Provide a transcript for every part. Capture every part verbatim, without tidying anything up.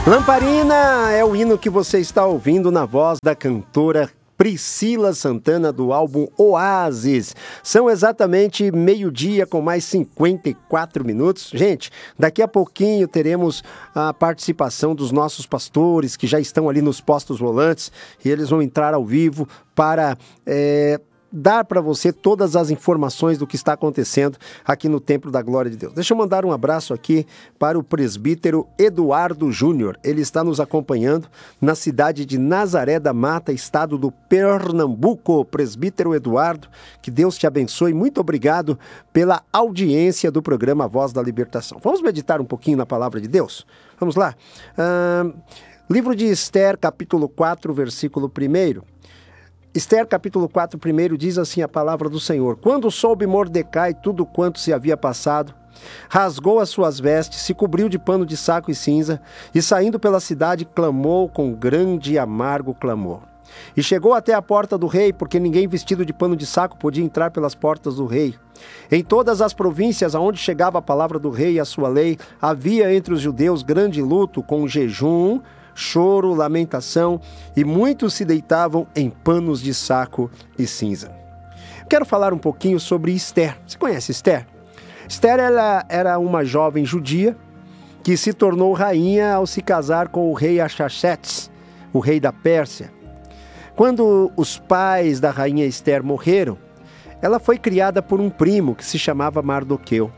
Lamparina é o hino que você está ouvindo na voz da cantora Priscila Santana do álbum Oásis. São exatamente meio-dia com mais cinquenta e quatro minutos. Gente, daqui a pouquinho teremos a participação dos nossos pastores que já estão ali nos postos volantes e eles vão entrar ao vivo para... É... dar para você todas as informações do que está acontecendo aqui no Templo da Glória de Deus. Deixa eu mandar um abraço aqui para o presbítero Eduardo Júnior. Ele está nos acompanhando na cidade de Nazaré da Mata, estado do Pernambuco. Presbítero Eduardo, que Deus te abençoe. Muito obrigado pela audiência do programa Voz da Libertação. Vamos meditar um pouquinho na palavra de Deus? Vamos lá. Ah, livro de Esther, capítulo quatro, versículo primeiro. Esther, capítulo quatro, primeiro, diz assim a palavra do Senhor. Quando soube Mordecai tudo quanto se havia passado, rasgou as suas vestes, se cobriu de pano de saco e cinza, e saindo pela cidade, clamou com grande e amargo clamor. E chegou até a porta do rei, porque ninguém vestido de pano de saco podia entrar pelas portas do rei. Em todas as províncias aonde chegava a palavra do rei e a sua lei, havia entre os judeus grande luto, com jejum, choro, lamentação, e muitos se deitavam em panos de saco e cinza. Quero falar um pouquinho sobre Esther. Você conhece Esther? Esther ela era uma jovem judia que se tornou rainha ao se casar com o rei Artaxerxes, o rei da Pérsia. Quando os pais da rainha Esther morreram, ela foi criada por um primo que se chamava Mardoqueu.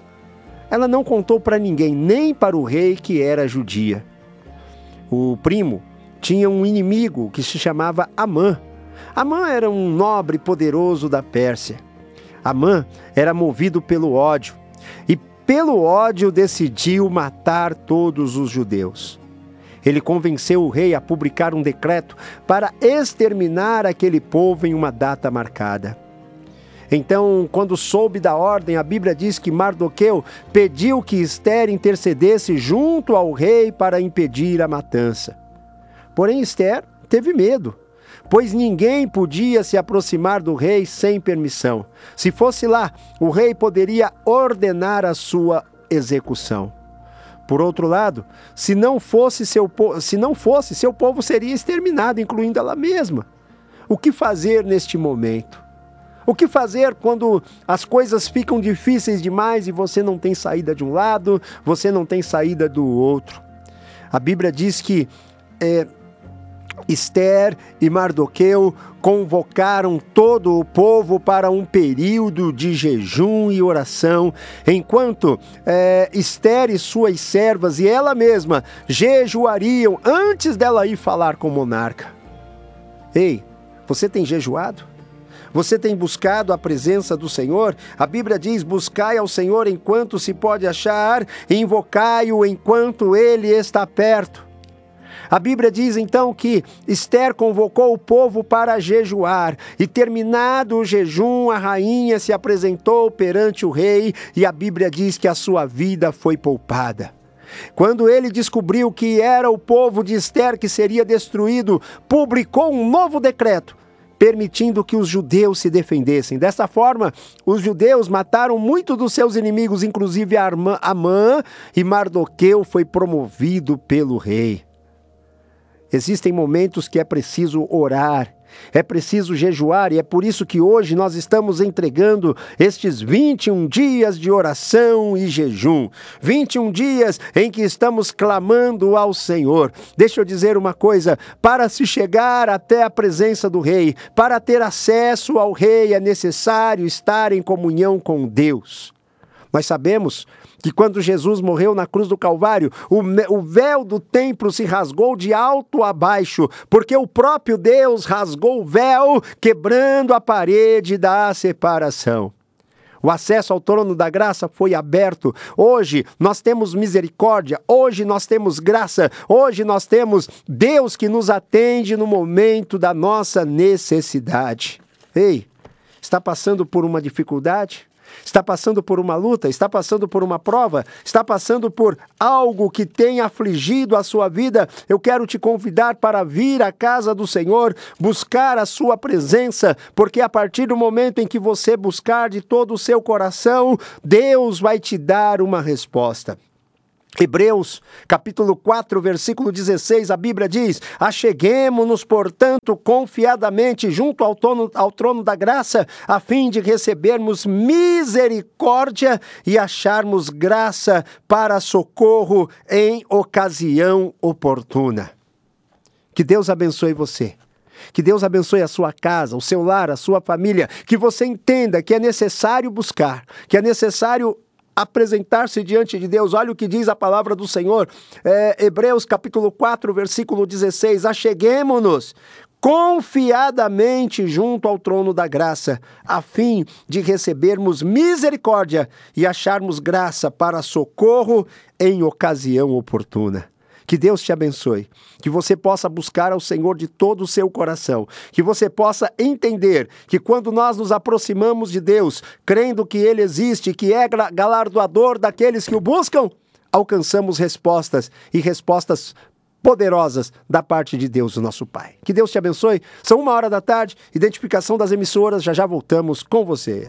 Ela não contou para ninguém, nem para o rei que era judia. O primo tinha um inimigo que se chamava Amã. Amã era um nobre poderoso da Pérsia. Amã era movido pelo ódio e pelo ódio decidiu matar todos os judeus. Ele convenceu o rei a publicar um decreto para exterminar aquele povo em uma data marcada. Então, quando soube da ordem, a Bíblia diz que Mardoqueu pediu que Esther intercedesse junto ao rei para impedir a matança. Porém, Esther teve medo, pois ninguém podia se aproximar do rei sem permissão. Se fosse lá, o rei poderia ordenar a sua execução. Por outro lado, se não fosse seu, po- se não fosse, seu povo seria exterminado, incluindo ela mesma. O que fazer neste momento? O que fazer quando as coisas ficam difíceis demais e você não tem saída de um lado, você não tem saída do outro? A Bíblia diz que é, Esther e Mardoqueu convocaram todo o povo para um período de jejum e oração, enquanto é, Esther e suas servas e ela mesma jejuariam antes dela ir falar com o monarca. Ei, você tem jejuado? Você tem buscado a presença do Senhor? A Bíblia diz, buscai ao Senhor enquanto se pode achar, e invocai-o enquanto Ele está perto. A Bíblia diz então que Esther convocou o povo para jejuar, e terminado o jejum, a rainha se apresentou perante o rei, e a Bíblia diz que a sua vida foi poupada. Quando ele descobriu que era o povo de Esther que seria destruído, publicou um novo decreto, permitindo que os judeus se defendessem. Dessa forma, os judeus mataram muitos dos seus inimigos, inclusive Amã, e Mardoqueu foi promovido pelo rei. Existem momentos que é preciso orar, é preciso jejuar, e é por isso que hoje nós estamos entregando estes vinte e um dias de oração e jejum. vinte e um dias em que estamos clamando ao Senhor. Deixa eu dizer uma coisa, para se chegar até a presença do rei, para ter acesso ao rei, é necessário estar em comunhão com Deus. Nós sabemos que quando Jesus morreu na cruz do Calvário, o, o véu do templo se rasgou de alto a baixo, porque o próprio Deus rasgou o véu, quebrando a parede da separação. O acesso ao trono da graça foi aberto. Hoje nós temos misericórdia, hoje nós temos graça, hoje nós temos Deus que nos atende no momento da nossa necessidade. Ei, está passando por uma dificuldade? Está passando por uma luta? Está passando por uma prova? Está passando por algo que tem afligido a sua vida? Eu quero te convidar para vir à casa do Senhor, buscar a sua presença, porque a partir do momento em que você buscar de todo o seu coração, Deus vai te dar uma resposta. Hebreus, capítulo quatro, versículo dezesseis, a Bíblia diz: acheguemo-nos, portanto, confiadamente junto ao trono, ao trono da graça, a fim de recebermos misericórdia e acharmos graça para socorro em ocasião oportuna. Que Deus abençoe você. Que Deus abençoe a sua casa, o seu lar, a sua família. Que você entenda que é necessário buscar, que é necessário apresentar-se diante de Deus. Olha o que diz a palavra do Senhor, é, Hebreus capítulo quatro, versículo dezesseis, acheguemo-nos confiadamente junto ao trono da graça, a fim de recebermos misericórdia e acharmos graça para socorro em ocasião oportuna. Que Deus te abençoe, que você possa buscar ao Senhor de todo o seu coração, que você possa entender que quando nós nos aproximamos de Deus, crendo que Ele existe, que é galardoador daqueles que o buscam, alcançamos respostas e respostas poderosas da parte de Deus, o nosso Pai. Que Deus te abençoe. São uma hora da tarde, identificação das emissoras, já já voltamos com você.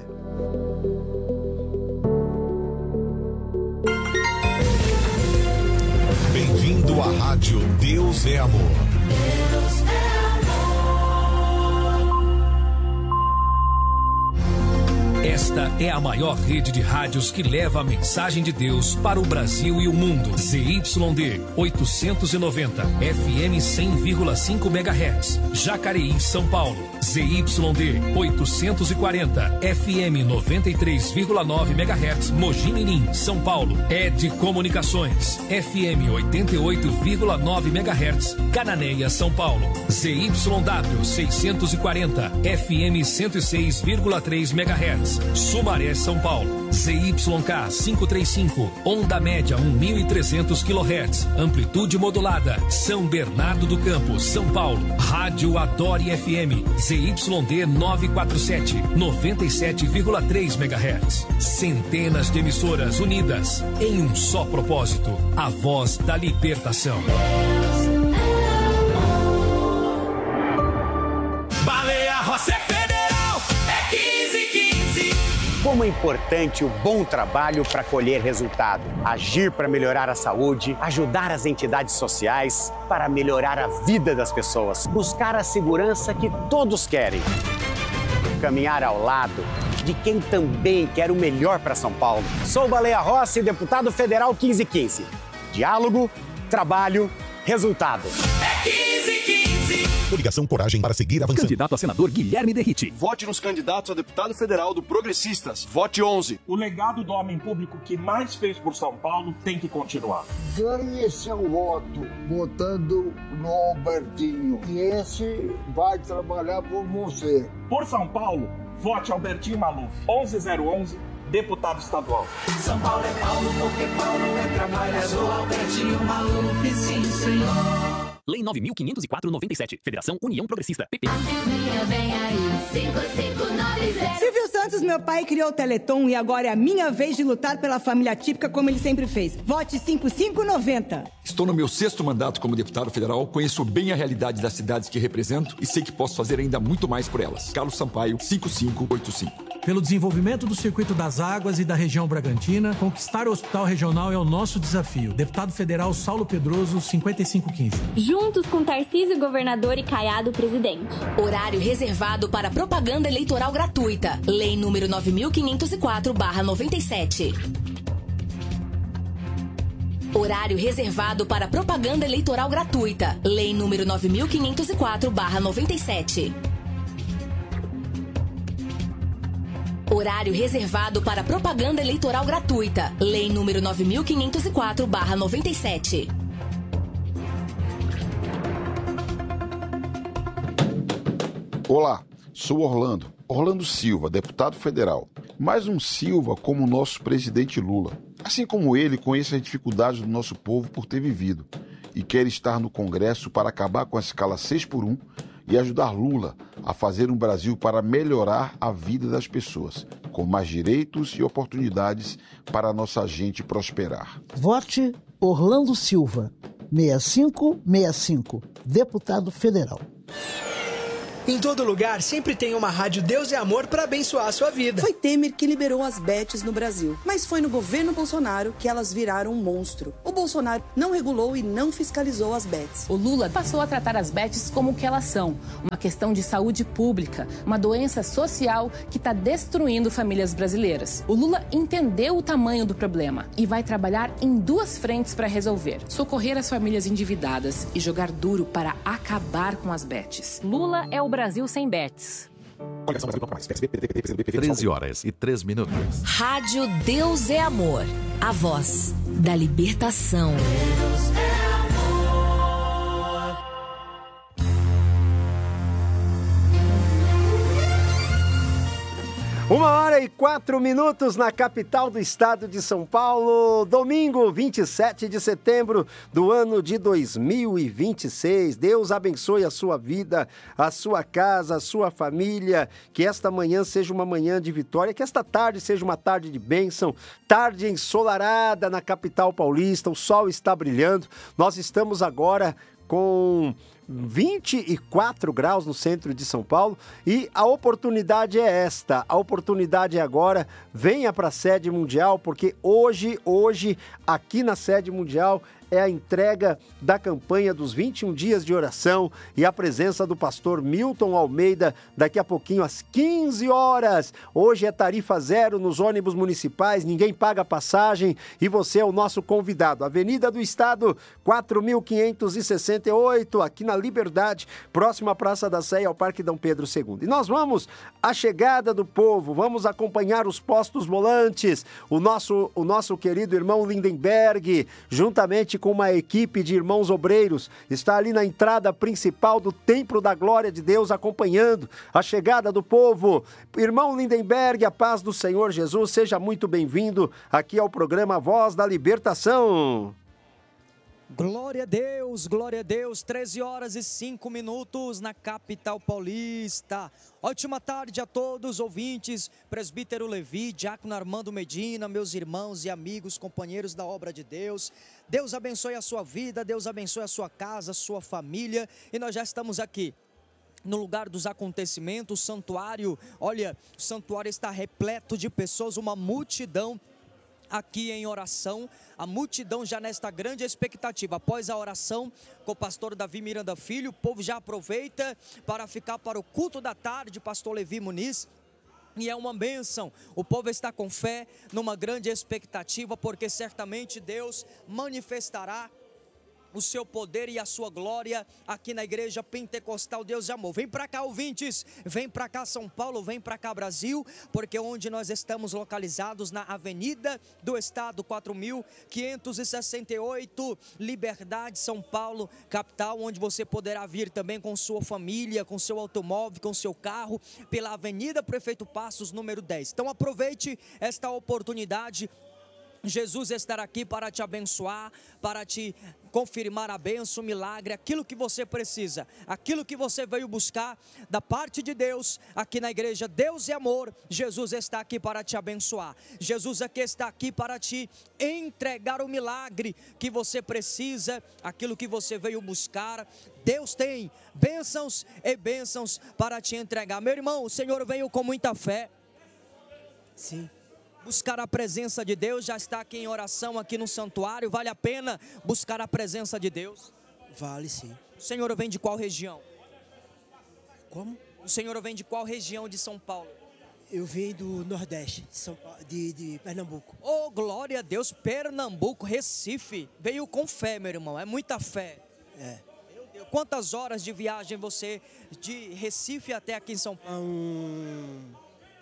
Bem-vindo à Rádio Deus é Amor. Deus é amor. Esta é a maior rede de rádios que leva a mensagem de Deus para o Brasil e o mundo. Z Y D oitocentos e noventa, F M cem vírgula cinco megahertz, Jacareí, São Paulo. Z Y D oitocentos e quarenta, F M noventa e três vírgula nove megahertz, Mogi Mirim, São Paulo. Ed Comunicações, F M oitenta e oito vírgula nove megahertz, Cananéia, São Paulo. Z Y W seiscentos e quarenta, F M cento e seis vírgula três megahertz, Sumaré, São Paulo. Z Y K quinhentos e trinta e cinco, onda média mil e trezentos quilohertz, amplitude modulada, São Bernardo do Campo, São Paulo. Rádio Adore F M, Z Y D novecentos e quarenta e sete, noventa e sete vírgula três megahertz. Centenas de emissoras unidas em um só propósito, a voz da libertação. Baleia Rosé Federal é quinze quinze. Como é importante o bom trabalho para colher resultado. Agir para melhorar a saúde, ajudar as entidades sociais, para melhorar a vida das pessoas. Buscar a segurança que todos querem. Caminhar ao lado de quem também quer o melhor para São Paulo. Sou Baleia Rossi, deputado federal quinze quinze. Diálogo, trabalho, resultado. É quinze quinze. Coligação Coragem para seguir avançando. Candidato a senador Guilherme Derrite. Vote nos candidatos a deputado federal do Progressistas. Vote onze. O legado do homem público que mais fez por São Paulo tem que continuar. Ganhe seu voto votando no Albertinho. E esse vai trabalhar por você. Por São Paulo, vote Albertinho Maluf. onze zero onze, deputado estadual. São Paulo é Paulo, porque Paulo é trabalhador. Albertinho Maluf, sim senhor. Lei nove mil quinhentos e quatro, noventa e sete. Federação União Progressista. P P. Vem aí, cinco cinco nove zero. Silvio Santos, meu pai, criou o Teleton e agora é a minha vez de lutar pela família típica como ele sempre fez. Vote cinco cinco noventa. Estou no meu sexto mandato como deputado federal, conheço bem a realidade das cidades que represento e sei que posso fazer ainda muito mais por elas. Carlos Sampaio, cinco cinco oito cinco. Pelo desenvolvimento do Circuito das Águas e da região Bragantina, conquistar o Hospital Regional é o nosso desafio. Deputado Federal Saulo Pedroso, cinquenta e cinco quinze. Juntos com Tarcísio, governador, e Caiado, presidente. Horário reservado para propaganda eleitoral gratuita. Lei número nove mil quinhentos e quatro barra noventa e sete. Horário reservado para propaganda eleitoral gratuita. Lei número nove mil quinhentos e quatro barra noventa e sete. Horário reservado para propaganda eleitoral gratuita. Lei número nove mil quinhentos e quatro barra noventa e sete. Olá, sou Orlando. Orlando Silva, deputado federal. Mais um Silva como o nosso presidente Lula. Assim como ele, conheço as dificuldades do nosso povo por ter vivido e quer estar no Congresso para acabar com a escala seis por um e ajudar Lula a fazer um Brasil para melhorar a vida das pessoas, com mais direitos e oportunidades para a nossa gente prosperar. Vote Orlando Silva, seis cinco seis cinco, deputado federal. Em todo lugar, sempre tem uma rádio Deus é Amor para abençoar a sua vida. Foi Temer que liberou as bets no Brasil, mas foi no governo Bolsonaro que elas viraram um monstro. O Bolsonaro não regulou e não fiscalizou as bets. O Lula passou a tratar as bets como o que elas são, uma questão de saúde pública, uma doença social que está destruindo famílias brasileiras. O Lula entendeu o tamanho do problema e vai trabalhar em duas frentes para resolver: socorrer as famílias endividadas e jogar duro para acabar com as bets. Lula é o Brasil sem bets. treze horas e três minutos. Rádio Deus é Amor. A voz da libertação. Deus é Uma hora e quatro minutos na capital do estado de São Paulo, domingo, vinte e sete de setembro do ano de dois mil e vinte e seis. Deus abençoe a sua vida, a sua casa, a sua família. Que esta manhã seja uma manhã de vitória, que esta tarde seja uma tarde de bênção, tarde ensolarada na capital paulista, o sol está brilhando. Nós estamos agora com vinte e quatro graus no centro de São Paulo e a oportunidade é esta, a oportunidade é agora, venha para a sede mundial, porque hoje, hoje, aqui na sede mundial, é a entrega da campanha dos vinte e um dias de oração e a presença do pastor Milton Almeida daqui a pouquinho às quinze horas. Hoje é tarifa zero nos ônibus municipais, ninguém paga passagem e você é o nosso convidado. Avenida do Estado, quatro mil quinhentos e sessenta e oito, aqui na Liberdade, próximo à Praça da Sé e ao Parque Dom Pedro segundo. E nós vamos à chegada do povo, vamos acompanhar os postos volantes, o nosso, o nosso querido irmão Lindenberg, juntamente com uma equipe de irmãos obreiros, está ali na entrada principal do Templo da Glória de Deus, acompanhando a chegada do povo. Irmão Lindenberg, a paz do Senhor Jesus, seja muito bem-vindo aqui ao programa Voz da Libertação. Glória a Deus, glória a Deus, treze horas e cinco minutos na capital paulista. Ótima tarde a todos, ouvintes, presbítero Levi, diácono Armando Medina, meus irmãos e amigos, companheiros da obra de Deus. Deus abençoe a sua vida, Deus abençoe a sua casa, a sua família, e nós já estamos aqui no lugar dos acontecimentos, o santuário. Olha, o santuário está repleto de pessoas, uma multidão aqui em oração, a multidão já nesta grande expectativa. Após a oração com o pastor Davi Miranda Filho, o povo já aproveita para ficar para o culto da tarde, pastor Levi Muniz. E é uma bênção, o povo está com fé, numa grande expectativa, porque certamente Deus manifestará o seu poder e a sua glória aqui na igreja pentecostal Deus é Amor. Vem para cá, ouvintes, vem para cá São Paulo, vem para cá Brasil, porque onde nós estamos localizados na Avenida do Estado quatro mil quinhentos e sessenta e oito, Liberdade, São Paulo, capital, onde você poderá vir também com sua família, com seu automóvel, com seu carro, pela Avenida Prefeito Passos, número dez. Então aproveite esta oportunidade. Jesus estará aqui para te abençoar, para te confirmar a bênção, o milagre, aquilo que você precisa, aquilo que você veio buscar da parte de Deus, aqui na igreja Deus é Amor. Jesus está aqui para te abençoar, Jesus aqui está aqui para te entregar o milagre que você precisa, aquilo que você veio buscar. Deus tem bênçãos e bênçãos para te entregar. Meu irmão, o Senhor veio com muita fé. Sim. Buscar a presença de Deus, já está aqui em oração, aqui no santuário. Vale a pena buscar a presença de Deus? Vale sim. O Senhor vem de qual região? Como? O Senhor vem de qual região de São Paulo? Eu venho do Nordeste, São Paulo, de, de Pernambuco. Oh, glória a Deus, Pernambuco, Recife. Veio com fé, meu irmão, é muita fé. É. Meu Deus, quantas horas de viagem você, de Recife até aqui em São Paulo? Um...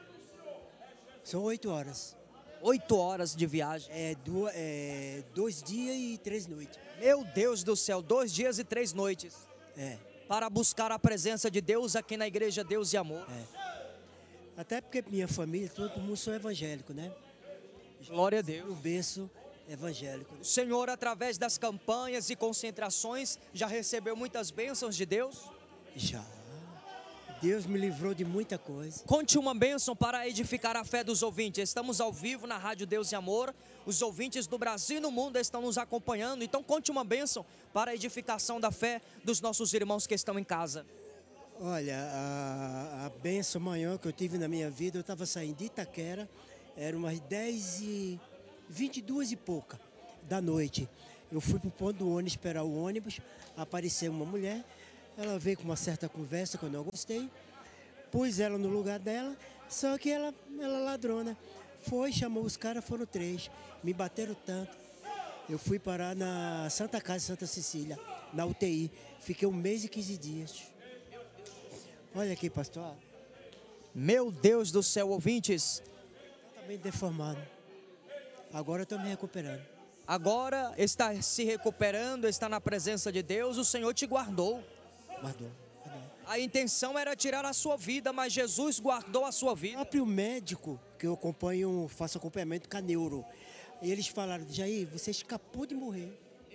São oito horas. Oito horas de viagem? É, do, é dois dias e três noites. Meu Deus do céu, dois dias e três noites. É. Para buscar a presença de Deus aqui na igreja Deus e Amor. É. Até porque minha família, todo mundo são evangélico, né? Glória a Deus. Um berço evangélico. O Senhor, através das campanhas e concentrações, já recebeu muitas bênçãos de Deus? Já. Deus me livrou de muita coisa. Conte uma bênção para edificar a fé dos ouvintes. Estamos ao vivo na Rádio Deus e Amor. Os ouvintes do Brasil e no mundo estão nos acompanhando. Então conte uma bênção para a edificação da fé dos nossos irmãos que estão em casa. Olha, a, a benção maior que eu tive na minha vida, eu estava saindo de Itaquera, eram umas dez e vinte e duas e pouca da noite. Eu fui para o ponto do ônibus esperar o ônibus, apareceu uma mulher, ela veio com uma certa conversa que eu não gostei, pus ela no lugar dela, só que ela, ela ladrona. Foi, chamou os caras, foram três, me bateram tanto. Eu fui parar na Santa Casa de Santa Cecília, na U T I, fiquei um mês e quinze dias. Olha aqui, pastor. Meu Deus do céu, ouvintes. Totalmente deformado. Agora estou me recuperando. Agora está se recuperando, está na presença de Deus, o Senhor te guardou. Guardou. A intenção era tirar a sua vida, mas Jesus guardou a sua vida. O próprio médico que eu acompanho, faço acompanhamento com a neuro, eles falaram, Jair, você escapou de morrer.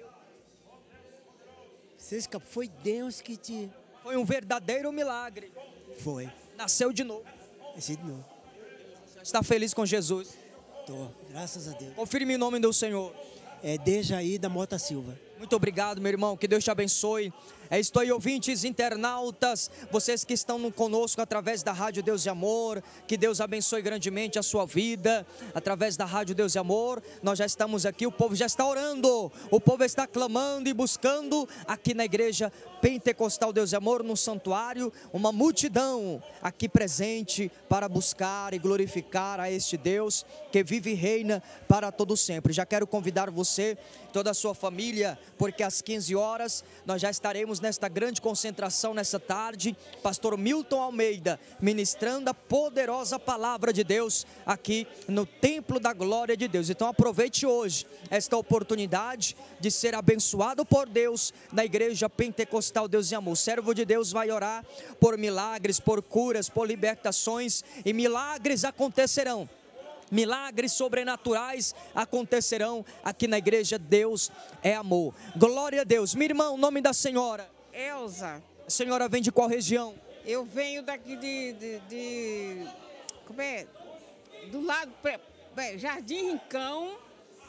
Você escapou, foi Deus que te... Foi um verdadeiro milagre. Foi. Nasceu de novo. Nasci de novo. Você está feliz com Jesus? Estou, graças a Deus. Confirme o nome do Senhor. É Dejaí da Mota Silva. Muito obrigado, meu irmão. Que Deus te abençoe. É isto aí, ouvintes, internautas, vocês que estão conosco através da Rádio Deus e Amor, que Deus abençoe grandemente a sua vida, através da Rádio Deus e Amor. Nós já estamos aqui, o povo já está orando, o povo está clamando e buscando aqui na igreja Pentecostal Deus e Amor, no santuário, uma multidão aqui presente para buscar e glorificar a este Deus que vive e reina para todo sempre. Já quero convidar você, toda a sua família, porque às quinze horas nós já estaremos nesta grande concentração nessa tarde, pastor Milton Almeida ministrando a poderosa palavra de Deus aqui no Templo da Glória de Deus. Então aproveite hoje esta oportunidade de ser abençoado por Deus na igreja Pentecostal Deus e Amor. O servo de Deus vai orar por milagres, por curas, por libertações, e milagres acontecerão. Milagres sobrenaturais acontecerão aqui na igreja Deus é Amor. Glória a Deus. Minha irmã, o nome da senhora? Elza. A senhora vem de qual região? Eu venho daqui de... de, de como é? Do lado... Jardim Rincão,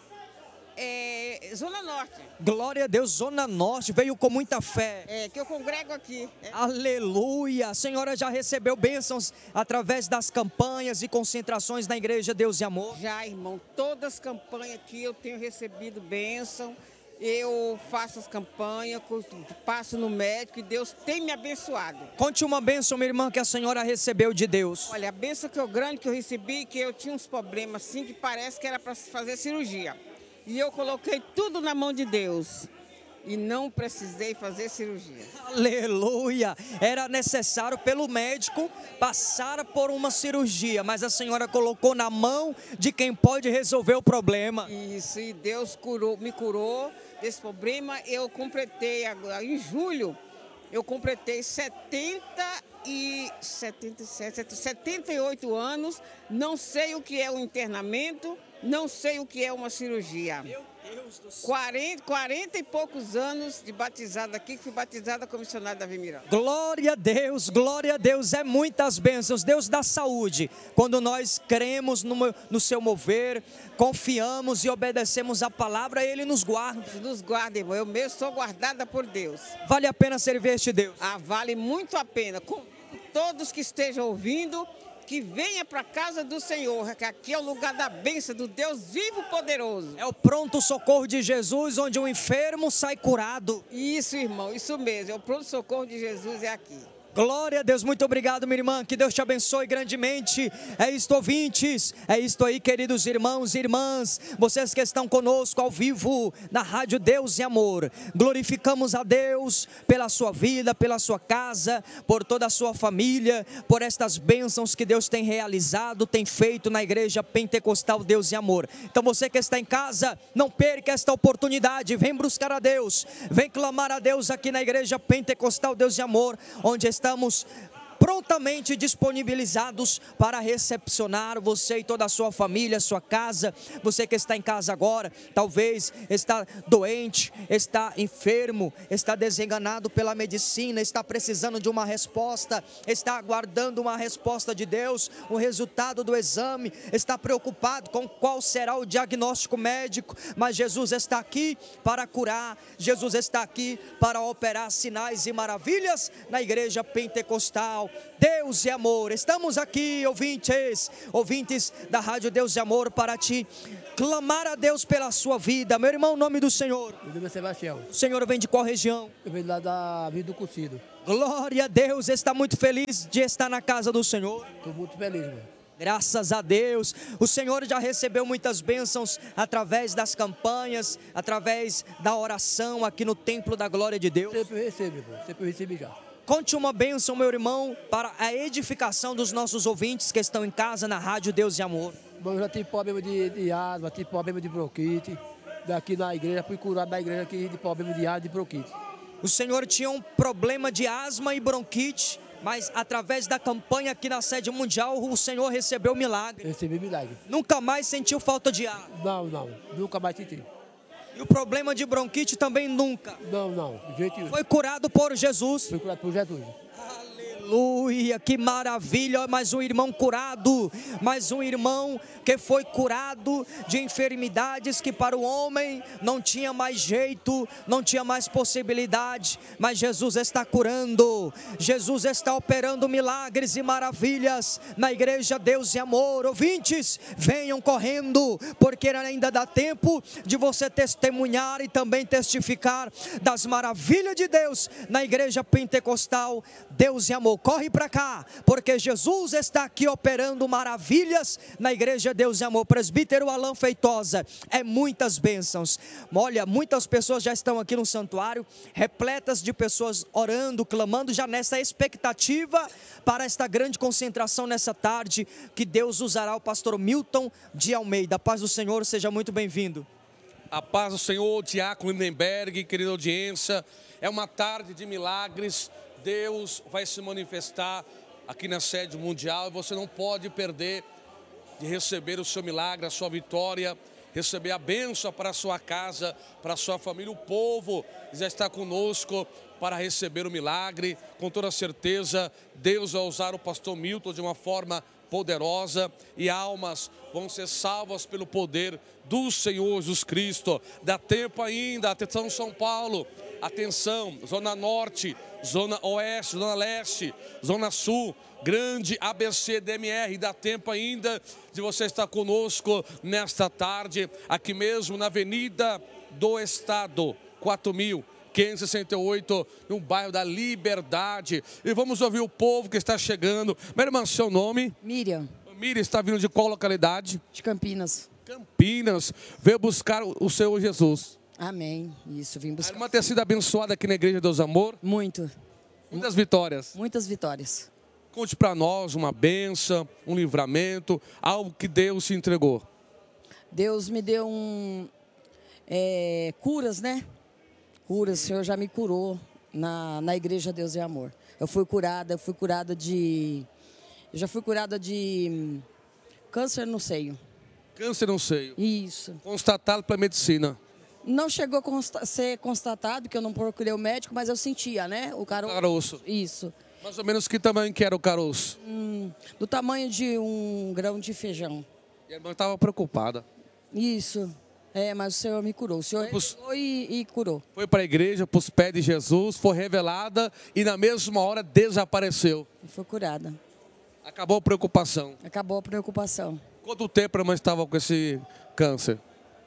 é, Zona Norte. Glória a Deus, Zona Norte, veio com muita fé. É, que eu congrego aqui. É. Aleluia, a senhora já recebeu bênçãos através das campanhas e concentrações na igreja Deus e Amor? Já, irmão, todas as campanhas aqui eu tenho recebido bênção, eu faço as campanhas, passo no médico e Deus tem me abençoado. Conte uma bênção, minha irmã, que a senhora recebeu de Deus. Olha, a bênção que eu grande que eu recebi, que eu tinha uns problemas assim, que parece que era para fazer cirurgia. E eu coloquei tudo na mão de Deus e não precisei fazer cirurgia. Aleluia! Era necessário pelo médico passar por uma cirurgia, mas a senhora colocou na mão de quem pode resolver o problema. Isso, e Deus curou, me curou desse problema. Eu completei agora, em julho, eu completei setenta e setenta e sete, setenta e oito anos, não sei o que é o internamento, não sei o que é uma cirurgia. Meu Deus do céu. quarenta, quarenta e poucos anos de batizada aqui, que fui batizada como missionária da Davi Miranda. Glória a Deus, glória a Deus, é muitas bênçãos. Deus dá saúde. Quando nós cremos no, no seu mover, confiamos e obedecemos a palavra, Ele nos guarda. Nos guarda, irmão. Eu mesmo sou guardada por Deus. Vale a pena servir este Deus? Ah, vale muito a pena. Com todos que estejam ouvindo, que venha para a casa do Senhor, que aqui é o lugar da bênção do Deus vivo e poderoso. É o pronto socorro de Jesus, onde o enfermo sai curado. Isso, irmão, isso mesmo, é o pronto socorro de Jesus, é aqui. Glória a Deus, muito obrigado, minha irmã, que Deus te abençoe grandemente. É isto, ouvintes, é isto aí, queridos irmãos e irmãs, vocês que estão conosco ao vivo na Rádio Deus e Amor. Glorificamos a Deus pela sua vida, pela sua casa, por toda a sua família, por estas bênçãos que Deus tem realizado, tem feito na igreja Pentecostal Deus e Amor. Então você que está em casa, não perca esta oportunidade, vem buscar a Deus, vem clamar a Deus aqui na igreja Pentecostal Deus e Amor, onde está Estamos prontamente disponibilizados para recepcionar você e toda a sua família, sua casa. Você que está em casa agora, talvez está doente, está enfermo, está desenganado pela medicina, está precisando de uma resposta, está aguardando uma resposta de Deus, o resultado do exame, está preocupado com qual será o diagnóstico médico, mas Jesus está aqui para curar, Jesus está aqui para operar sinais e maravilhas na igreja pentecostal. Deus e amor, estamos aqui, ouvintes, ouvintes da Rádio Deus e Amor, para te clamar a Deus pela sua vida. Meu irmão, em nome do Senhor. Meu nome é Sebastião. O Senhor vem de qual região? Eu venho lá da Vida do Cucido. Glória a Deus, está muito feliz de estar na casa do Senhor. Estou muito feliz, meu. Graças a Deus, o Senhor já recebeu muitas bênçãos através das campanhas, através da oração aqui no Templo da Glória de Deus. Sempre recebo, meu. Sempre recebi já. Conte uma bênção, meu irmão, para a edificação dos nossos ouvintes que estão em casa na Rádio Deus e Amor. Bom, eu já tive problema de, de asma, tive problema de bronquite. Daqui na igreja, fui curado na igreja aqui de problema de asma e de bronquite. O senhor tinha um problema de asma e bronquite, mas através da campanha aqui na sede mundial, o senhor recebeu milagre. Recebi milagre. Nunca mais sentiu falta de ar? Não, não, nunca mais senti. E o problema de bronquite também nunca? Não, não, de jeito nenhum. Foi curado por Jesus? Foi curado por Jesus. Aleluia, que maravilha, mais um irmão curado, mais um irmão que foi curado de enfermidades que para o homem não tinha mais jeito, não tinha mais possibilidade, mas Jesus está curando, Jesus está operando milagres e maravilhas na igreja Deus e Amor. Ouvintes, venham correndo, porque ainda dá tempo de você testemunhar e também testificar das maravilhas de Deus na igreja pentecostal Deus e Amor. Corre para cá, porque Jesus está aqui operando maravilhas na igreja Deus e Amor. Presbítero Alain Feitosa, é muitas bênçãos. Olha, muitas pessoas já estão aqui no santuário, repletas de pessoas orando, clamando, já nessa expectativa para esta grande concentração nessa tarde, que Deus usará o pastor Milton de Almeida. A paz do Senhor, seja muito bem-vindo. A paz do Senhor, Diácono Lindenberg, querida audiência, é uma tarde de milagres. Deus vai se manifestar aqui na sede mundial e você não pode perder de receber o seu milagre, a sua vitória, receber a bênção para a sua casa, para a sua família. O povo já está conosco para receber o milagre. Com toda certeza, Deus vai usar o pastor Milton de uma forma poderosa e almas vão ser salvas pelo poder do Senhor Jesus Cristo. Dá tempo ainda, atenção São Paulo, atenção, Zona Norte, Zona Oeste, Zona Leste, Zona Sul, grande A B C D M R, dá tempo ainda de você estar conosco nesta tarde, aqui mesmo na Avenida do Estado, quatro mil quinhentos e sessenta e oito, no bairro da Liberdade. E vamos ouvir o povo que está chegando. Minha irmã, seu nome? Miriam. Miriam, está vindo de qual localidade? De Campinas. Campinas. Veio buscar o Senhor Jesus. Amém. Isso, vim buscar. A irmã ter sido abençoada aqui na Igreja Deus Amor? Muito. Muitas vitórias? Muitas vitórias. Conte para nós uma bênção, um livramento, algo que Deus te entregou. Deus me deu um... É, curas, né? Curas, o Senhor já me curou na, na Igreja Deus e Amor. Eu fui curada, eu fui curada de... Eu já fui curada de hum, câncer no seio. Câncer no seio? Isso. Constatado pela medicina? Não chegou a consta- ser constatado, que eu não procurei o médico, mas eu sentia, né? O caroço. Caroço. Isso. Mais ou menos que tamanho que era o caroço? Hum, do tamanho de um grão de feijão. E a irmã estava preocupada. Isso. É, mas o Senhor me curou. O Senhor revelou e, e curou. Foi para a igreja, para os pés de Jesus, foi revelada e na mesma hora desapareceu. Foi curada. Acabou a preocupação. Acabou a preocupação. Quanto tempo a irmã estava com esse câncer?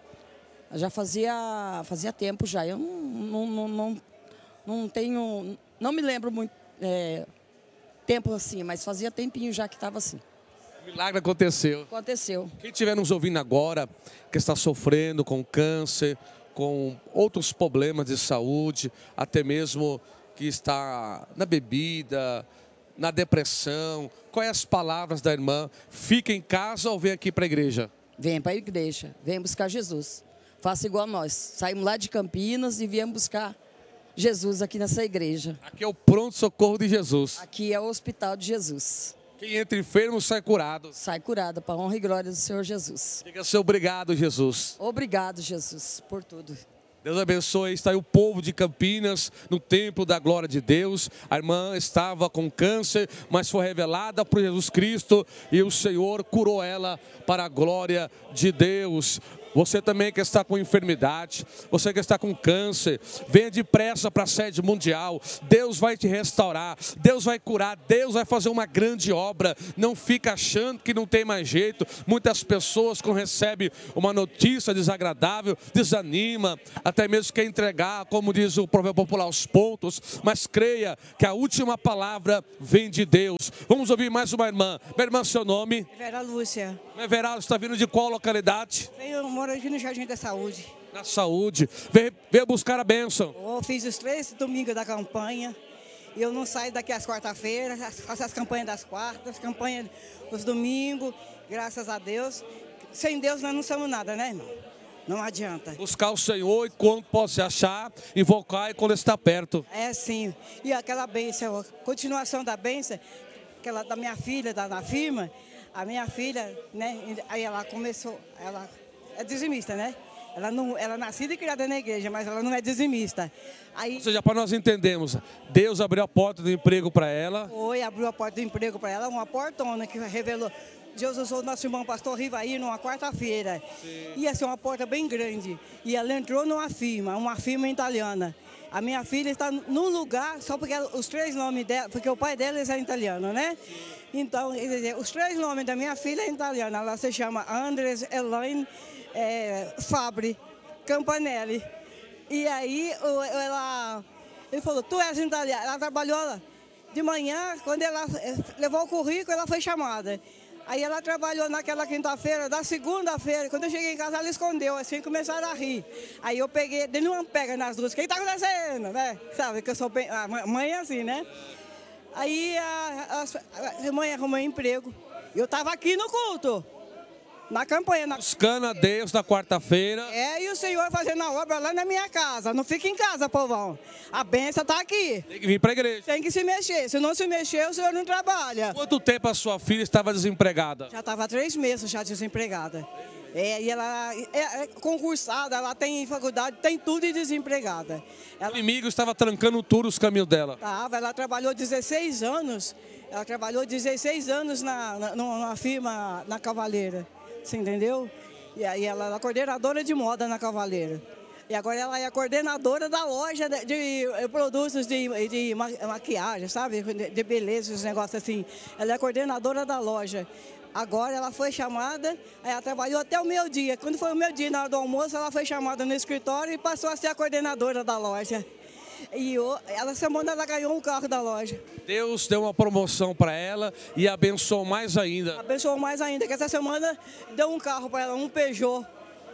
Já fazia, fazia tempo já. Eu não, não, não, não, não tenho... Não me lembro muito é, tempo assim, mas fazia tempinho já que estava assim. O milagre aconteceu. Aconteceu. Quem estiver nos ouvindo agora, que está sofrendo com câncer, com outros problemas de saúde, até mesmo que está na bebida, na depressão, quais as palavras da irmã? Fica em casa ou vem aqui para a igreja? Vem para a igreja, vem buscar Jesus. Faça igual a nós. Saímos lá de Campinas e viemos buscar Jesus aqui nessa igreja. Aqui é o pronto-socorro de Jesus. Aqui é o Hospital de Jesus. Quem entra enfermo sai curado. Sai curado, para a honra e glória do Senhor Jesus. Diga seu obrigado, Jesus. Obrigado, Jesus, por tudo. Deus abençoe. Está aí o povo de Campinas no templo da glória de Deus. A irmã estava com câncer, mas foi revelada por Jesus Cristo e o Senhor curou ela para a glória de Deus. Você também que está com enfermidade, você que está com câncer, venha depressa para a sede mundial. Deus vai te restaurar, Deus vai curar, Deus vai fazer uma grande obra. Não fica achando que não tem mais jeito. Muitas pessoas, quando recebem uma notícia desagradável, desanima, até mesmo quer entregar, como diz o provérbio popular, os pontos. Mas creia que a última palavra vem de Deus. Vamos ouvir mais uma irmã. Minha irmã, seu nome? Vera Lúcia. Minha Vera, está vindo de qual localidade? Venho moro aqui no Jardim da Saúde. Na saúde. Veio, veio buscar a bênção. Eu fiz os três domingos da campanha. E eu não saio daqui às quarta-feiras. Faço as campanhas das quartas, campanhas dos domingos. Graças a Deus. Sem Deus nós não somos nada, né, irmão? Não adianta. Buscar o Senhor e quando pode se achar, invocar e quando está perto. É sim. E aquela bênção, a continuação da bênção, aquela da minha filha, da, da firma, a minha filha, né? Aí ela começou, ela é dizimista, né? Ela não, ela é nascida e criada na igreja, mas ela não é dizimista. Aí, ou seja, para nós entendermos, Deus abriu a porta do emprego para ela. Foi, abriu a porta do emprego para ela, uma portona que revelou. Deus usou o nosso irmão pastor Rivaí numa quarta-feira. Ia ser uma porta bem grande. E ela entrou numa firma, uma firma italiana. A minha filha está num lugar, só porque ela, os três nomes dela, porque o pai dela é italiano, né? Então, quer dizer, os três nomes da minha filha é italiana. Ela se chama Andres Elaine é, Fabri Campanelli. E aí, ela, ele falou, tu és italiana. Ela trabalhou lá. De manhã, quando ela levou o currículo, ela foi chamada. Aí ela trabalhou naquela quinta-feira, da segunda-feira, quando eu cheguei em casa, ela escondeu, assim, começaram a rir. Aí eu peguei, dei uma pega nas duas, o que está acontecendo, né? Sabe, que eu sou bem, a mãe é assim, né? Aí a, a, a mãe arrumou emprego. Eu estava aqui no culto, na campanha. Na... Buscando a Deus na quarta-feira. É, e o Senhor fazendo a obra lá na minha casa. Não fica em casa, povão. A bênção está aqui. Tem que vir para a igreja. Tem que se mexer. Se não se mexer, o Senhor não trabalha. Quanto tempo a sua filha estava desempregada? Já estava três meses já desempregada. É, e ela é, é concursada, ela tem faculdade, tem tudo e desempregada. Ela... O inimigo estava trancando tudo os caminhos dela. Tava, ela trabalhou dezesseis anos. Ela trabalhou dezesseis anos na, na, numa firma na Cavaleira. Você entendeu? E aí ela é coordenadora de moda na Cavaleira. E agora ela é a coordenadora da loja de, de, de produtos de, de maquiagem, sabe? De, de beleza, esses negócios assim. Ela é a coordenadora da loja. Agora ela foi chamada, ela trabalhou até o meio-dia. Quando foi o meio-dia, na hora do almoço, ela foi chamada no escritório e passou a ser a coordenadora da loja. E eu, ela semana ela ganhou um carro da loja. Deus deu uma promoção para ela e abençoou mais ainda. Abençoou mais ainda, que essa semana deu um carro para ela, um Peugeot.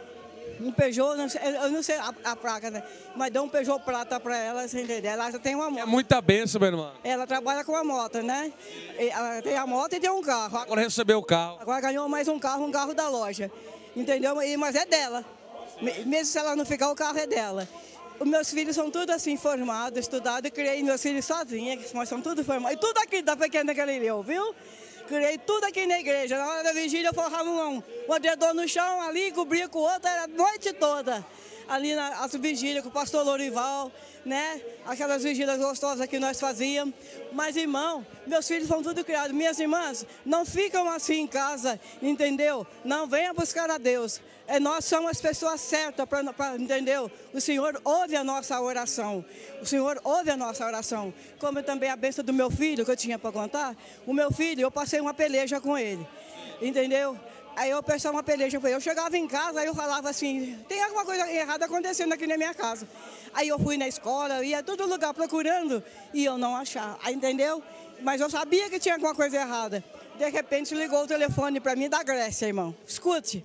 Um Peugeot, não sei, eu não sei a, a placa, né? Mas deu um Peugeot prata para ela, você entendeu? Ela já tem uma moto. É muita bênção, minha irmã. Ela trabalha com a moto, né? Ela tem a moto e tem um carro. Agora recebeu o carro. Agora ganhou mais um carro, um carro da loja. Entendeu? Mas é dela. Mesmo se ela não ficar, o carro é dela. Os meus filhos são todos assim, formados, estudados. Eu criei meus filhos sozinha, mas são todos formados. E tudo aqui da Pequena Galileu, viu? Criei tudo aqui na igreja. Na hora da vigília eu forrava um, um dedão no chão ali, cobria com o outro, era a noite toda. Ali nas vigílias com o pastor Lorival, né? Aquelas vigílias gostosas que nós fazíamos. Mas, irmão, meus filhos são tudo criados. Minhas irmãs não ficam assim em casa, entendeu? Não venham buscar a Deus. É, nós somos as pessoas certas, pra, pra, entendeu? O Senhor ouve a nossa oração. O Senhor ouve a nossa oração. Como também a bênção do meu filho, que eu tinha para contar. O meu filho, eu passei uma peleja com ele, entendeu? Aí eu passei uma peleja com ele. Eu chegava em casa, aí eu falava assim, tem alguma coisa errada acontecendo aqui na minha casa. Aí eu fui na escola, eu ia a todo lugar procurando e eu não achava, entendeu? Mas eu sabia que tinha alguma coisa errada. De repente ligou o telefone para mim da Grécia, irmão. Escute.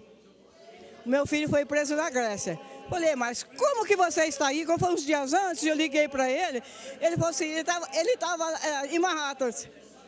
Meu filho foi preso na Grécia. Falei, mas como que você está aí? Como foi uns dias antes, eu liguei para ele. Ele falou assim, ele estava ele tava, é, em Manhattan,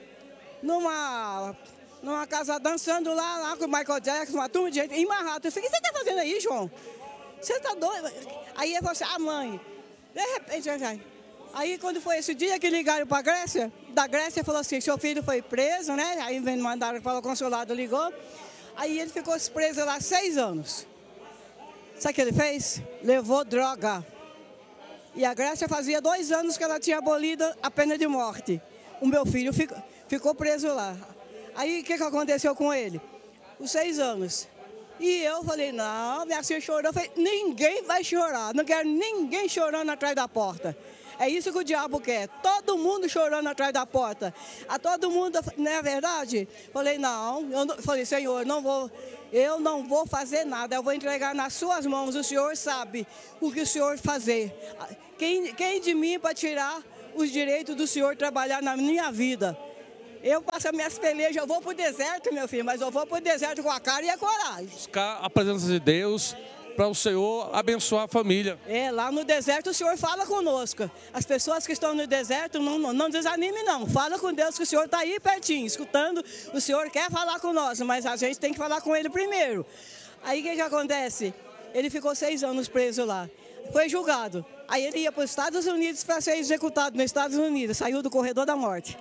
numa, numa casa dançando lá, lá com o Michael Jackson, uma turma de gente, em Manhattan. Eu falei, o que você está fazendo aí, João? Você está doido? Aí ele falou assim, ah, mãe, De repente, já vai. Aí, quando foi esse dia que ligaram para a Grécia, da Grécia falou assim, seu filho foi preso, né? Aí mandaram para o consulado, ligou. Aí ele ficou preso lá seis anos. Sabe o que ele fez? Levou droga. E a Grécia fazia dois anos que ela tinha abolido a pena de morte. O meu filho ficou, ficou preso lá. Aí, o que, que aconteceu com ele? Os seis anos. E eu falei, não, minha filha chorou. Eu falei, ninguém vai chorar. Não quero ninguém chorando atrás da porta. É isso que o diabo quer. Todo mundo chorando atrás da porta. A todo mundo, não é verdade? Falei, não. Eu não, falei, Senhor, não vou, eu não vou fazer nada. Eu vou entregar nas suas mãos. O Senhor sabe o que o Senhor fazer. Quem, quem de mim para tirar os direitos do Senhor trabalhar na minha vida? Eu passo as minhas pelejas, eu vou para o deserto, meu filho, mas eu vou para o deserto com a cara e a coragem. Buscar a presença de Deus para o Senhor abençoar a família. É, lá no deserto o Senhor fala conosco. As pessoas que estão no deserto, não, não, não desanime não. Fala com Deus que o Senhor está aí pertinho, escutando. O Senhor quer falar com nós, mas a gente tem que falar com Ele primeiro. Aí o que, que acontece? Ele ficou seis anos preso lá. Foi julgado. Aí ele ia para os Estados Unidos para ser executado nos Estados Unidos. Saiu do corredor da morte.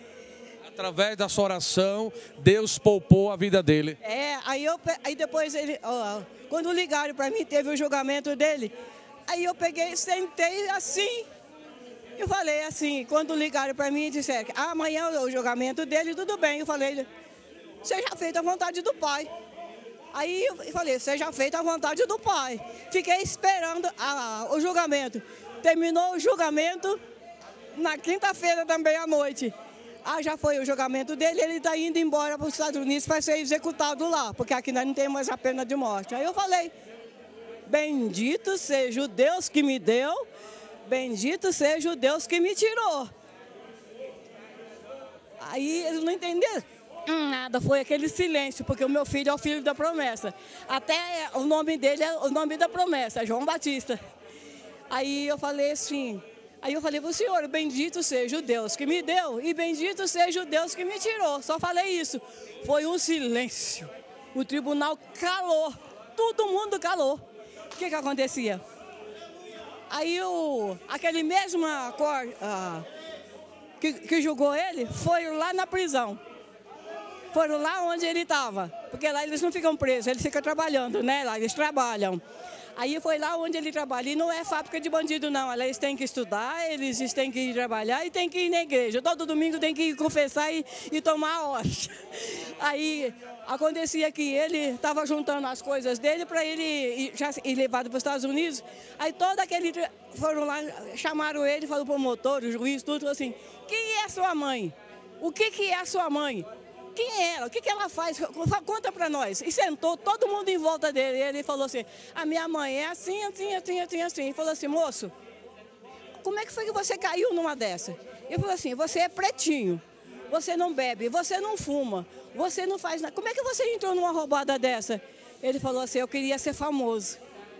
Através da sua oração, Deus poupou a vida dele. É, aí, eu, aí depois, ele, ó, quando ligaram para mim, teve o julgamento dele. Aí eu peguei, sentei assim. Eu falei assim, quando ligaram para mim, disseram que ah, amanhã é o julgamento dele, tudo bem. Eu falei, seja feita a vontade do Pai. Aí eu falei, seja feita a vontade do Pai. Fiquei esperando a, o julgamento. Terminou o julgamento na quinta-feira também à noite. Ah, já foi o julgamento dele, ele está indo embora para os Estados Unidos para ser executado lá, porque aqui nós não temos mais a pena de morte. Aí eu falei, bendito seja o Deus que me deu, bendito seja o Deus que me tirou. Aí eles não entenderam nada, foi aquele silêncio, porque o meu filho é o filho da promessa. Até o nome dele é o nome da promessa, João Batista. Aí eu falei assim... Aí eu falei para o Senhor, bendito seja o Deus que me deu e bendito seja o Deus que me tirou. Só falei isso. Foi um silêncio. O tribunal calou. Todo mundo calou. O que, que acontecia? Aí o, aquele mesmo cor, ah, que, que julgou ele foi lá na prisão. Foram lá onde ele estava. Porque lá eles não ficam presos, eles ficam trabalhando, né? Lá eles trabalham. Aí foi lá onde ele trabalha. E não é fábrica de bandido, não. Eles têm que estudar, eles têm que ir trabalhar e têm que ir na igreja. Todo domingo tem que ir confessar e, e tomar a hóstia. Aí acontecia que ele estava juntando as coisas dele para ele ir, já ir levado para os Estados Unidos. Aí todo aquele... Foram lá, chamaram ele, falou para o promotor, o juiz, tudo, falou assim, quem é sua mãe? O que, que é a sua mãe? Quem é ela? O que, que ela faz? Conta para nós. E sentou todo mundo em volta dele. E ele falou assim, a minha mãe é assim, assim, assim, assim, assim. Ele falou assim, moço, como é que foi que você caiu numa dessa? Ele falou assim, você é pretinho, você não bebe, você não fuma, você não faz nada. Como é que você entrou numa roubada dessa? Ele falou assim, eu queria ser famoso.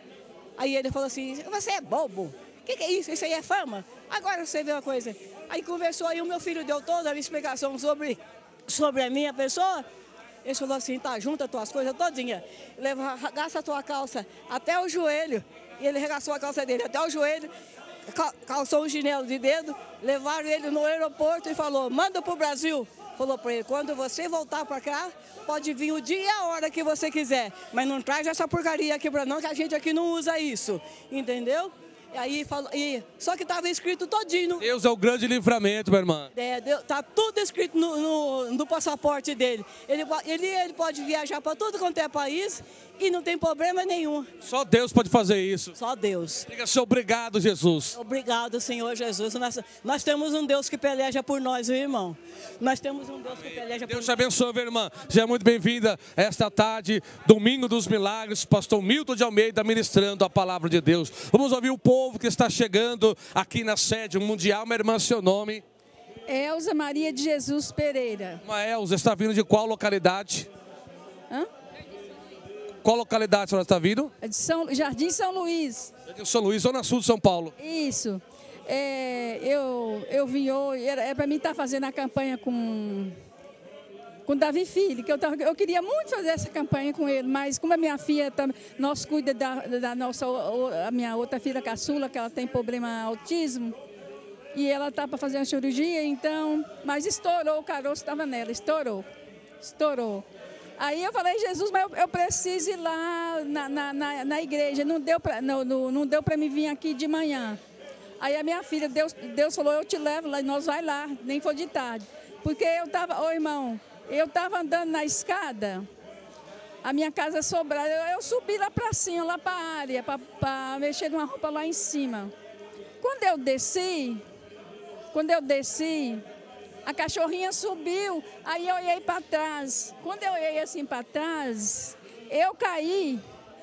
Aí ele falou assim, você é bobo. O que, que é isso? Isso aí é fama? Agora você vê uma coisa. Aí conversou, aí o meu filho deu toda a explicação sobre... sobre a minha pessoa, ele falou assim, tá, junta as tuas coisas todinha, leva, arregaça a tua calça até o joelho, e ele arregaçou a calça dele até o joelho, calçou um chinelo de dedo, levaram ele no aeroporto e falou, manda pro Brasil. Falou para ele, quando você voltar para cá, pode vir o dia e a hora que você quiser, mas não traz essa porcaria aqui para não, que a gente aqui não usa isso, entendeu? E aí falou, e, só que estava escrito todinho. No, Deus é o grande livramento, minha irmã. É, Deus, tá tudo escrito no, no, no passaporte dele. Ele, ele, ele pode viajar para tudo quanto é país e não tem problema nenhum. Só Deus pode fazer isso. Só Deus. Diga assim, obrigado, Jesus. Obrigado, Senhor Jesus. Nós, nós temos um Deus que peleja por nós, viu, irmão? Nós temos um Deus que peleja por nós. Deus te abençoe, minha irmã. Seja muito bem-vinda esta tarde, Domingo dos Milagres, pastor Milton de Almeida ministrando a palavra de Deus. Vamos ouvir o povo que está chegando aqui na sede mundial. Minha irmã, seu nome? Elza Maria de Jesus Pereira. Uma Elza, está vindo de qual localidade? Hã? Qual localidade a senhora está vindo? É de São, Jardim São Luís. Jardim São Luís, zona sul de São Paulo. Isso. É, eu, eu vim hoje, era, era para mim estar fazendo a campanha com, com Davi Filho, que eu, tava, eu queria muito fazer essa campanha com ele, mas como a minha filha, tá, nós cuida da, da nossa, a minha outra filha caçula, que ela tem problema autismo, e ela tá para fazer uma cirurgia, então, mas estourou, o caroço estava nela, estourou, estourou. Aí eu falei, Jesus, mas eu, eu preciso ir lá na, na, na, na igreja, não deu para não, não, não deu para me vir aqui de manhã. Aí a minha filha, Deus, Deus falou, eu te levo lá, nós vai lá, nem foi de tarde. Porque eu estava, ô irmão, eu estava andando na escada, a minha casa sobrada, eu, eu subi lá para cima, lá para a área, para mexer numa roupa lá em cima. Quando eu desci, quando eu desci, a cachorrinha subiu, aí eu olhei para trás. Quando eu olhei assim para trás, eu caí.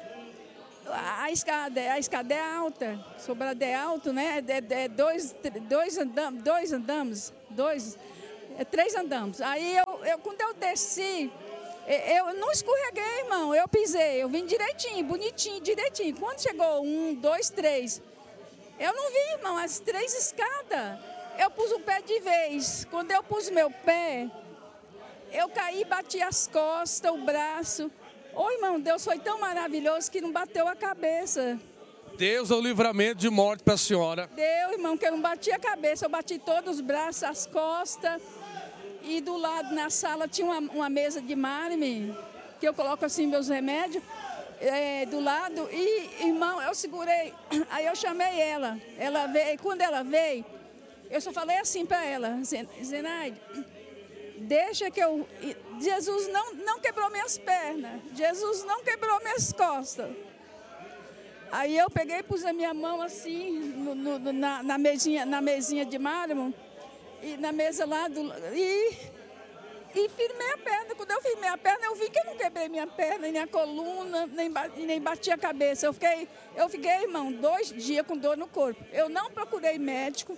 A escada, a escada é alta, sobrada é alto, né? É, é dois, dois, andam, dois andamos, dois, é três andamos. Aí eu, eu, quando eu desci, eu não escorreguei, irmão. Eu pisei, eu vim direitinho, bonitinho, direitinho. Quando chegou um, dois, três, eu não vi, irmão, as três escadas. Eu pus o pé de vez. Quando eu pus meu pé, eu caí, bati as costas, o braço. Ô, irmão, Deus foi tão maravilhoso que não bateu a cabeça. Deus é o livramento de morte para a senhora. Deu, irmão, que eu não bati a cabeça. Eu bati todos os braços, as costas. E do lado, na sala, tinha uma, uma mesa de mármore, que eu coloco assim meus remédios, é, do lado. E, irmão, eu segurei. Aí eu chamei ela. Ela veio. Quando ela veio, eu só falei assim para ela, Zenaide, deixa que eu... Jesus não, não quebrou minhas pernas. Jesus não quebrou minhas costas. Aí eu peguei e pus a minha mão assim, no, no, na, na, mesinha, na mesinha de mármore, e na mesa lá, do, e, e firmei a perna. Quando eu firmei a perna, eu vi que eu não quebrei minha perna, nem a coluna, nem, nem bati a cabeça. Eu fiquei, eu fiquei, irmão, dois dias com dor no corpo. Eu não procurei médico.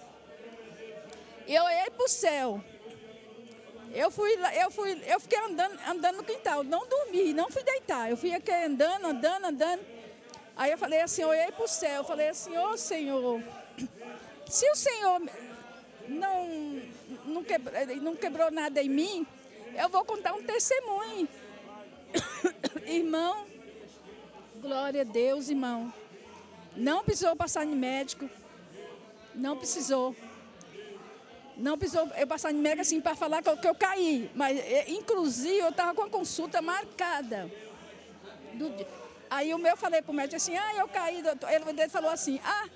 E eu olhei para o céu. Eu, fui, eu, fui, eu fiquei andando, andando no quintal, não dormi, não fui deitar. Eu fui aqui andando, andando, andando. Aí eu falei assim, eu olhei para o céu, eu falei assim, ô oh, Senhor, se o Senhor não, não, quebrou, não quebrou nada em mim, eu vou contar um testemunho. Irmão, glória a Deus, irmão. Não precisou passar em médico, não precisou. Não precisou eu passar em médico assim para falar que eu, que eu caí. Mas, inclusive, eu estava com a consulta marcada. Do, aí o meu, eu falei para o médico assim, ah, eu caí, doutor. Ele falou assim, ah,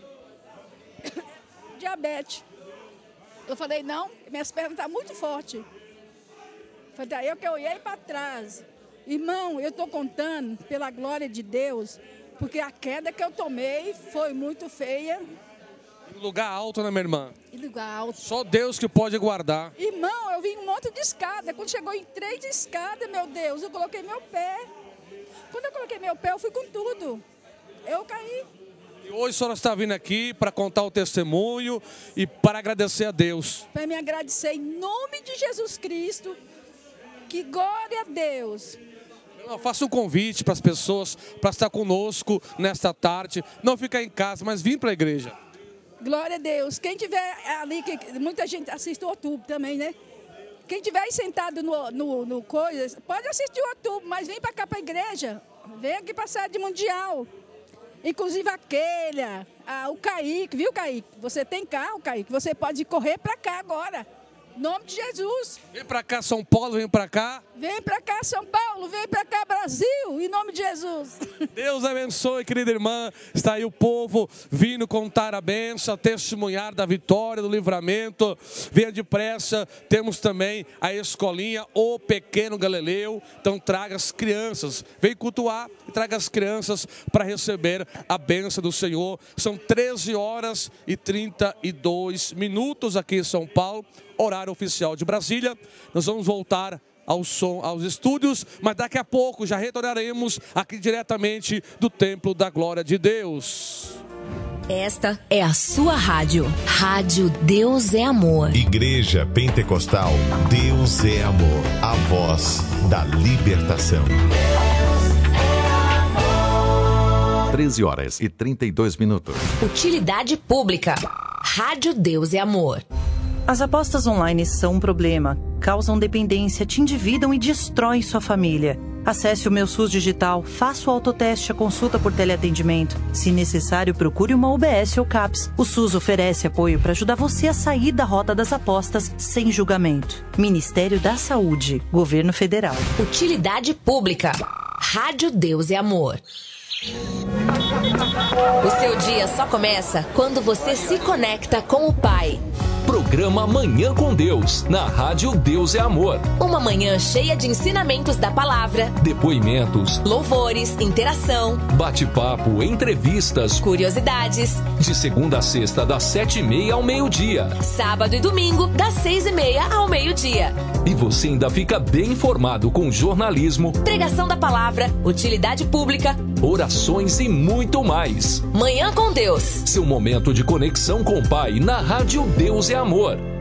diabetes. Eu falei, não, minhas pernas estão muito fortes. Aí eu que eu olhei para trás. Irmão, eu estou contando, pela glória de Deus, porque a queda que eu tomei foi muito feia. Em lugar alto, né, minha irmã? Em lugar alto. Só Deus que pode guardar. Irmão, eu vi um monte de escada. Quando chegou em três escadas, meu Deus, eu coloquei meu pé. Quando eu coloquei meu pé, eu fui com tudo. Eu caí. E hoje a senhora está vindo aqui para contar o testemunho e para agradecer a Deus. Para me agradecer em nome de Jesus Cristo. Que glória a Deus. Eu faço um convite para as pessoas para estar conosco nesta tarde. Não ficar em casa, mas vir para a igreja. Glória a Deus. Quem tiver ali, que muita gente assiste o YouTube também, né? Quem tiver aí sentado no, no, no coisa, pode assistir o YouTube, mas vem para cá para a igreja. Vem aqui para a sede mundial. Inclusive aquele, a, o Kaique, viu, Kaique? Você tem carro, Kaique? Você pode correr para cá agora. Em nome de Jesus. Vem para cá, São Paulo, vem para cá. Vem para cá, São Paulo, vem para cá, Brasil, em nome de Jesus. Deus abençoe, querida irmã. Está aí o povo vindo contar a bênção, testemunhar da vitória, do livramento. Venha depressa. Temos também a escolinha O Pequeno Galileu. Então traga as crianças. Vem cultuar e traga as crianças para receber a bênção do Senhor. São treze horas e trinta e dois minutos aqui em São Paulo. Horário oficial de Brasília. Nós vamos voltar ao som, aos estúdios, mas daqui a pouco já retornaremos aqui diretamente do Templo da Glória de Deus. Esta é a sua rádio. Rádio Deus é Amor. Igreja Pentecostal Deus é Amor. A voz da libertação. treze horas e trinta e dois minutos. Utilidade pública. Rádio Deus é Amor. As apostas online são um problema. causam dependência, te endividam e destroem sua família. Acesse o Meu SUS Digital, faça o autoteste, a consulta por teleatendimento. Se necessário, procure uma U B S ou CAPS. O SUS oferece apoio para ajudar você a sair da rota das apostas sem julgamento. Ministério da Saúde, Governo Federal. Utilidade Pública. Rádio Deus e Amor. O seu dia só começa quando você se conecta com o Pai. Programa Manhã com Deus, na Rádio Deus é Amor. Uma manhã cheia de ensinamentos da palavra, depoimentos, louvores, interação, bate-papo, entrevistas, curiosidades. De segunda a sexta, das sete e meia ao meio-dia. Sábado e domingo, das seis e meia ao meio-dia. E você ainda fica bem informado com jornalismo, pregação da palavra, utilidade pública, orações e muito mais. Manhã com Deus. Seu momento de conexão com o Pai na Rádio Deus é Amor.